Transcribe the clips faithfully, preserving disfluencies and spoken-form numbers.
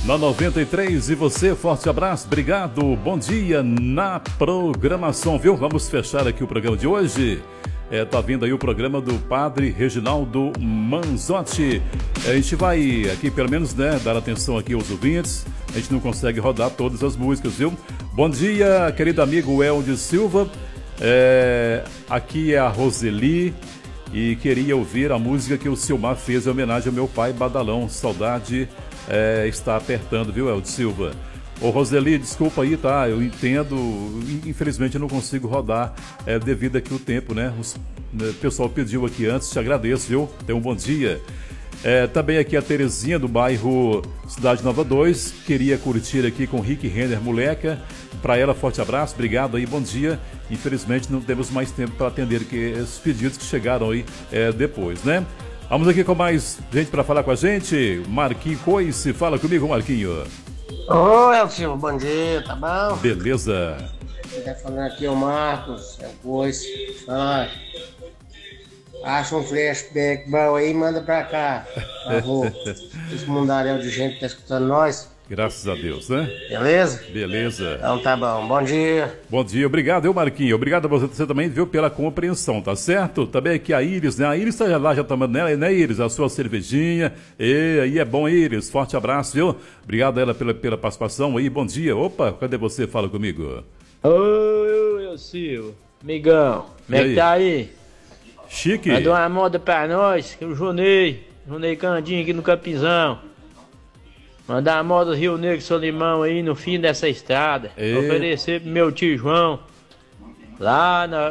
Na noventa e três, e você, forte abraço, obrigado, bom dia na programação, viu? Vamos fechar aqui o programa de hoje. É, tá vindo aí o programa do Padre Reginaldo Manzotti. É, a gente vai aqui, pelo menos, né, dar atenção aqui aos ouvintes. A gente não consegue rodar todas as músicas, viu? Bom dia, querido amigo Eldes Silva. É, aqui é a Roseli e queria ouvir a música que o Silmar fez em homenagem ao meu pai Badalão. Saudade é, está apertando, viu, Eldes Silva? Ô Roseli, desculpa aí, tá? Eu entendo, infelizmente eu não consigo rodar é, devido aqui o tempo, né? Os, né, o pessoal pediu aqui antes, te agradeço, viu? Tenha um bom dia. É, também aqui a Terezinha do bairro Cidade Nova dois, queria curtir aqui com Rick Renner, moleca. Para ela, forte abraço, obrigado aí, bom dia. Infelizmente não temos mais tempo para atender aqui esses pedidos que chegaram aí é, depois, né? Vamos aqui com mais gente para falar com a gente. Marquinho Coice, fala comigo, Marquinho. Ô, Elcio, bom dia, tá bom? Beleza. Quem tá falando aqui é o Marcos, é o Coice. Ah, acha um flashback bom aí, manda pra cá, por favor. Esse mundaréu de gente que tá escutando nós. Graças a Deus, né? Beleza? Beleza. Então tá bom, bom dia. Bom dia, obrigado, eu Marquinho. Obrigado a você, você também, viu, pela compreensão, tá certo? Também aqui a Iris, né? A Iris tá lá já tomando, né, né, Iris? A sua cervejinha. E aí é bom, Iris. Forte abraço, viu? Obrigado a ela pela, pela participação aí. Bom dia. Opa, cadê você? Fala comigo. Oi, eu Silvio. Migão, como é que tá aí? Chique. Manda uma moda pra nós, que o Junei, Junei Candinho aqui no Capizão. Mandar uma moda do Rio Negro Solimão aí no fim dessa estrada. E... oferecer pro meu tio João. Lá na.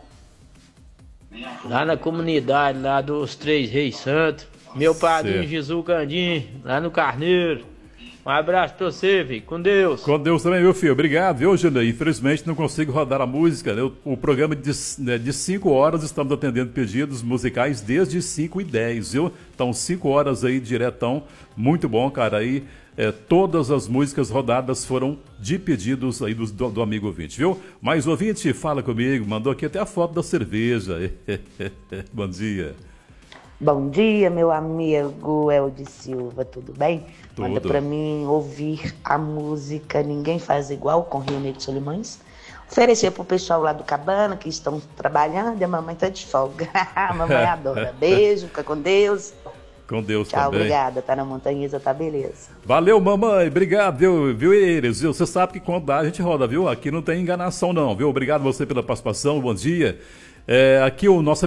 Lá na comunidade lá dos Três Reis Santos. Meu padrinho Jesus Candinho, lá no Carneiro. Um abraço pra você, filho. Com Deus. Com Deus também, meu filho. Obrigado, viu, Júnior? Infelizmente não consigo rodar a música, né? O, o programa de, né, de cinco horas estamos atendendo pedidos musicais desde cinco e dez, viu? Então cinco horas aí diretão. Muito bom, cara. Aí é, todas as músicas rodadas foram de pedidos aí do, do, do amigo ouvinte, viu? Mas o ouvinte fala comigo, mandou aqui até a foto da cerveja. Bom dia. Bom dia, meu amigo Elde Silva, tudo bem? Tudo. Manda pra mim ouvir a música Ninguém Faz Igual, com Rio Negro Solimões. Oferecer pro pessoal lá do Cabana, que estão trabalhando, e a mamãe tá de folga. A mamãe adora. Beijo, fica com Deus. Com Deus Tchau, também. obrigada. Tá na montanhesa, tá beleza. Valeu, mamãe. Obrigado, viu, viu, Iris? Você sabe que quando dá, a gente roda, viu? Aqui não tem enganação, não, viu? Obrigado você pela participação. Bom dia. É, aqui o nosso